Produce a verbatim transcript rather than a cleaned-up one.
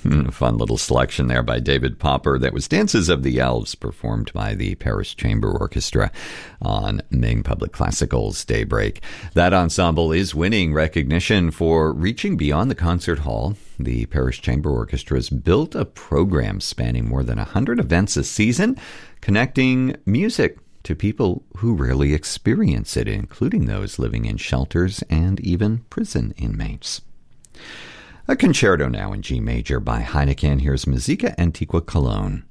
Fun little selection there by David Popper. That was Dances of the Elves, performed by the Parish Chamber Orchestra on Maine Public Classical's Daybreak. That ensemble is winning recognition for reaching beyond the concert hall. The Parish Chamber Orchestra has built a program spanning more than one hundred events a season, connecting music to people who rarely experience it, including those living in shelters and even prison inmates. A concerto now in G major by Heineken. Here's Musica Antiqua Cologne.